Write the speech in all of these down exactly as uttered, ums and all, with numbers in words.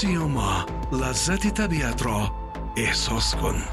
سیاما، لذت طبیعت را احساس کن.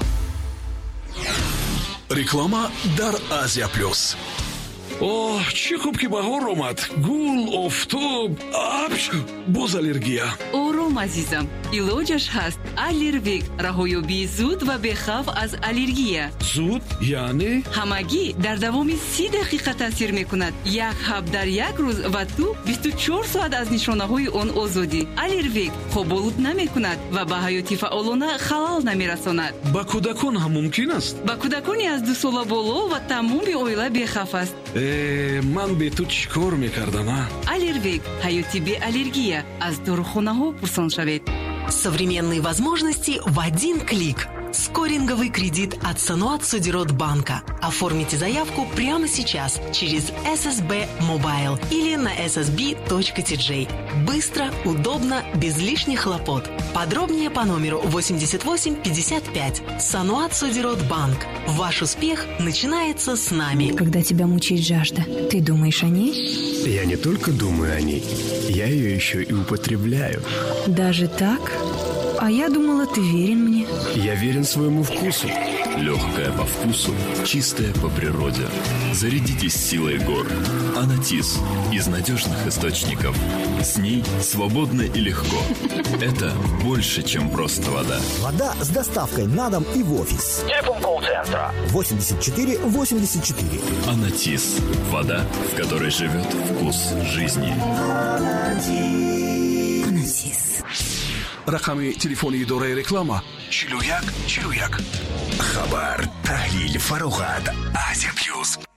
реклама дар Азия плюс. О, чӣ хуб ки баҳор омад. Гул, офтоб, абш, боз аллергия. ором азизам, илоҷаш ҳаст. Аллервек, раҳоёбии зуд ва бехавф аз аллергия. Зуд яъне ҳамагӣ дар давоми си дақиқа таъсир мекунад. Як ҳаб дар як рӯз ва ту бисту чор соат аз нишонаҳои он озодӣ. Аллервек хоболуд намекунад ва ба ҳаёти фаъолона халал намерасонад. ба кӯдакон ҳам мумкин аст? ба кӯдакони аз ду сола боло ва тамоми оила бехавф аст. Э, ман бе ту чӣ кор мекардам, а? Аллервек, ҳаёти беаллергия. Аз дорухонаҳо пурсон шавед. Современные возможности в один клик. Скоринговый кредит от Сануат Судирот банка. Оформите заявку прямо сейчас через эс эс би Mobile или на эс эс би точка ти джей. Быстро, удобно, без лишних хлопот. Подробнее по номеру восемьдесят восемь пятьдесят пять. Сануат Судирот банк. Ваш успех начинается с нами. Когда тебя мучает жажда, ты думаешь о ней? Я не только думаю о ней, я ее еще и употребляю. Даже так? А я думала, ты верен мне. Я верен своему вкусу. Легкая по вкусу, чистая по природе. Зарядитесь силой гор. Анатис из надежных источников. С ней свободно и легко. Это больше, чем просто вода. Вода с доставкой на дом и в офис. Телефон колл-центра восемьдесят четыре восемьдесят четыре. Анатис. Вода, в которой живет вкус жизни. Анатис. рақами телефони идораи реклама чилу як чилу як. Хабар, таҳлил, фароғат. Азия плюс.